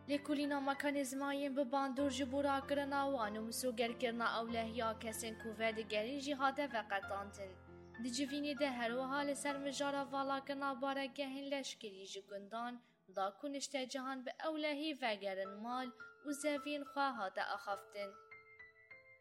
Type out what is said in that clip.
لکولینا مکانیزمایین به باندور جبورا کرنا وانو مسوگر کرنا اولهیا کسین کوفد گری جهاده و قطانتن. دجوینی ده هروها لسر مجارا والا کرنا بارگهین لشکری جگندان دا کنشت جهان به اولهی وگرن مال و زوین خواهات اخافتن.